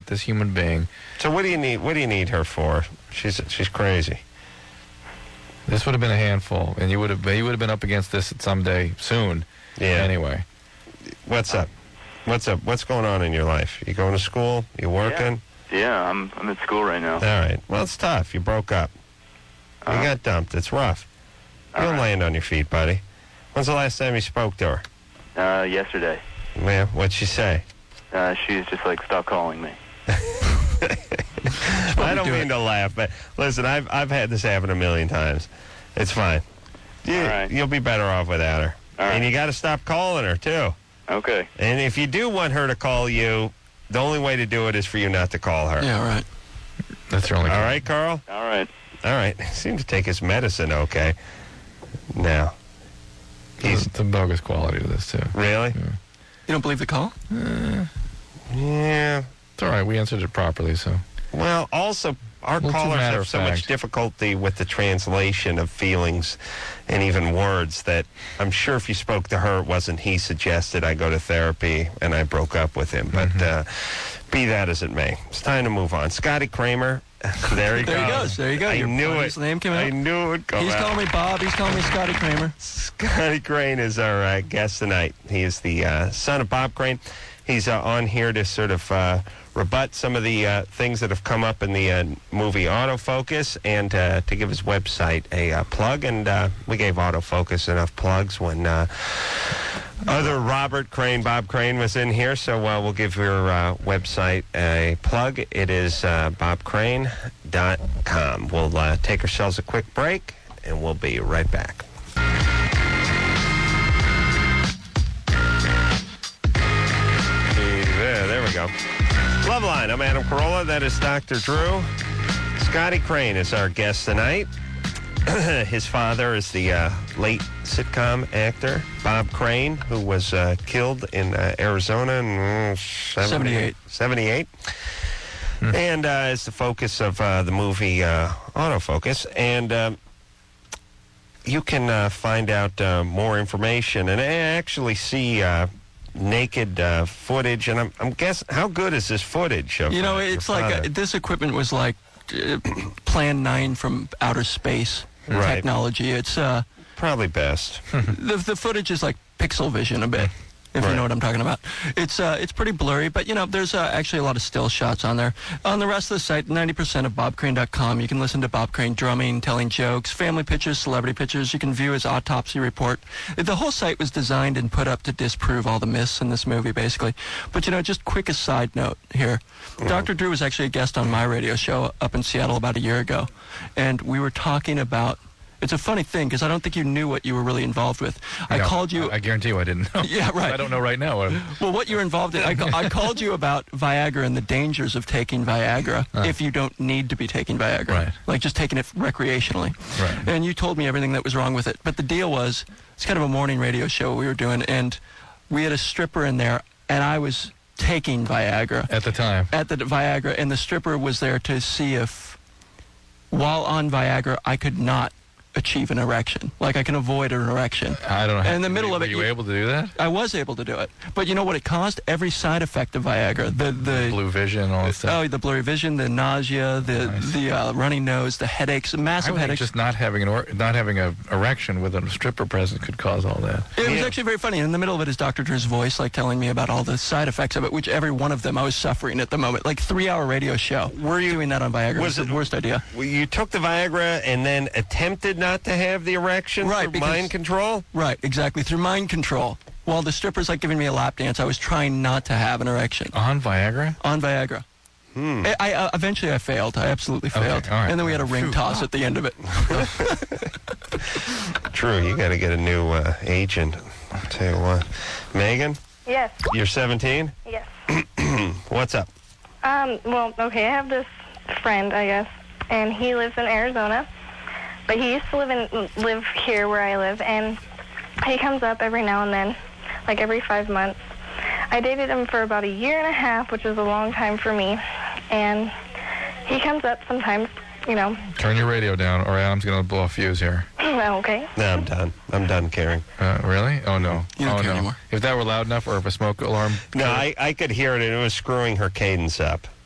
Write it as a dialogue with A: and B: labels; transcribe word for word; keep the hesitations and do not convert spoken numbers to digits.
A: this human being.
B: So what do you need? What do you need her for? She's she's crazy.
A: This would have been a handful, and you would have you would have been up against this at some day soon.
B: Yeah.
A: Anyway,
B: what's up? What's up? What's going on in your life? You going to school? You working?
C: Yeah, yeah I'm I'm at school right now.
B: All right. Well, it's tough. You broke up. You
C: Uh,
B: got dumped. It's rough. You'll
C: right.
B: land on your feet, buddy. When's the last time you spoke to her?
C: Uh, yesterday.
B: Man, what'd she say?
C: Uh, she's just like, stop calling me.
B: I don't mean to laugh, but listen, I've I've had this happen a million times. It's fine. You,
C: All right.
B: You'll be better off without her.
C: All right.
B: And you got to stop calling her, too.
C: Okay.
B: And if you do want her to call you, the only way to do it is for you not to call her.
D: Yeah, right.
A: that's your only.
B: All right, Carl?
C: All right.
B: All right. Seemed to take his medicine okay. Now.
A: He's the bogus quality to this too.
B: Really?
D: You don't believe the call?
A: Uh,
B: Yeah.
A: it's all right. We answered it properly, so.
B: Well, also, our
A: Well, it's a
B: callers
A: matter
B: have
A: of
B: so much
A: fact.
B: difficulty with the translation of feelings and even words that I'm sure if you spoke to her, it wasn't he suggested I go to therapy and I broke up with him. But
A: Mm-hmm.
B: uh, be that as it may, it's time to move on. Scotty Kramer, there he
D: There
B: goes.
D: he goes. There you go.
B: I
D: Your
B: knew
D: buddy's
B: it.
D: name came
B: I
D: out.
B: knew it would come
D: He's
B: out.
D: calling me Bob. He's calling me Scotty Kramer.
B: Scotty Crane is our uh, guest tonight. He is the uh, son of Bob Crane. He's uh, on here to sort of uh, rebut some of the uh, things that have come up in the uh, movie Autofocus and uh, to give his website a uh, plug. And uh, we gave Autofocus enough plugs when uh, other Robert Crane, Bob Crane was in here. So uh, we'll give your uh, website a plug. It is uh, bob crane dot com. We'll uh, take ourselves a quick break, and we'll be right back. Yeah, there we go. Loveline, I'm Adam Carolla. That is Doctor Drew. Scotty Crane is our guest tonight. His father is the uh, late sitcom actor, Bob Crane, who was uh, killed in uh, Arizona in uh,
D: seventy-eight.
B: seventy-eight. Mm. And uh, is the focus of uh, the movie uh, Autofocus. And um, you can uh, find out uh, more information and actually see uh, naked uh, footage. And I'm, I'm guessing, how good is this footage? Of,
D: You know,
B: uh, your
D: it's like
B: father?
D: uh, this equipment was like uh, Plan nine from outer space
B: Right.
D: technology. It's uh,
B: Probably best.
D: the the footage is like pixel vision a bit, if
B: Right.
D: you know what I'm talking about. It's uh, it's pretty blurry, but you know, there's uh, actually a lot of still shots on there. On the rest of the site, ninety percent of bob crane dot com, you can listen to Bob Crane drumming, telling jokes, family pictures, celebrity pictures. You can view his autopsy report. The whole site was designed and put up to disprove all the myths in this movie, basically. But you know, just quick a side note here. Doctor Drew was actually a guest on my radio show up in Seattle about a year ago, and we were talking about. It's a funny thing because I don't think you knew what you were really involved with. I
A: No,
D: called you.
A: I, I guarantee you I didn't know.
D: Yeah, right.
A: I don't know right now.
D: Well, what you're involved in, I, ca- I called you about Viagra and the dangers of taking Viagra
A: Uh.
D: if you don't need to be taking Viagra.
A: Right.
D: Like just taking it recreationally.
A: Right.
D: And you told me everything that was wrong with it. But the deal was, it's kind of a morning radio show we were doing, and we had a stripper in there, and I was taking Viagra.
A: At the time.
D: At the Viagra, and the stripper was there to see if, while on Viagra, I could not achieve an erection. Like I can avoid an erection.
A: I don't know.
D: And in the middle
A: were
D: of it,
A: you
D: you-
A: able to do that?
D: I was able to do it. But you know what it caused? Every side effect of Viagra. The the
A: Blue vision, all that stuff.
D: Oh, the blurry vision, the nausea, the
A: Nice.
D: the uh, runny nose, the headaches,
A: I
D: massive
A: would think
D: headaches.
A: just not having an or, not having a erection with a stripper present could cause all that.
D: It was
B: Yeah.
D: actually very funny. In the middle of it is Doctor Drew's voice, like telling me about all the side effects of it, which every one of them I was suffering at the moment. Like three-hour radio show.
B: Were you-
D: doing that on Viagra?
B: was
D: Was
B: it-
D: the worst idea?
B: Well, you took the Viagra and then attempted not to have the erection
D: Right,
B: for
D: because-
B: mind control?
D: Right, exactly. Through mind control. While the stripper's like giving me a lap dance, I was trying not to have an erection
A: On Viagra?
D: on Viagra.
B: Hmm.
D: I, I uh, eventually I failed. I absolutely
A: Okay,
D: failed.
A: all right.
D: And then we had a ring
A: Phew.
D: toss at the end of it.
B: True, you got to get a new uh, agent. I'll tell you what. Megan,
E: Yes,
B: you're seventeen?
E: yes.
B: What's up?
E: Um, well, okay, I have this friend, I guess, and he lives in Arizona, but he used to live in live here where I live, and he comes up every now and then, like every five months. I dated him for about a year and a half, which is a long time for me, and he comes up sometimes, you know.
A: Turn your radio down, or Adam's going to blow a fuse here.
E: Okay.
B: No, I'm done. I'm done caring.
A: Uh, really? Oh, no.
D: You don't
A: oh,
D: care
A: no.
D: anymore.
A: If that were loud enough, or if a smoke alarm...
B: No, I, I could hear it, and it was screwing her cadence up.